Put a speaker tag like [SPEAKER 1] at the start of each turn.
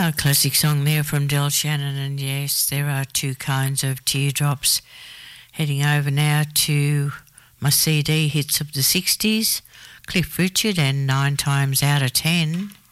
[SPEAKER 1] Classic song there from Del Shannon, and yes, there are two kinds of teardrops. Heading over now to my CD hits of the 60s, Cliff Richard and 9 Times Out of 10.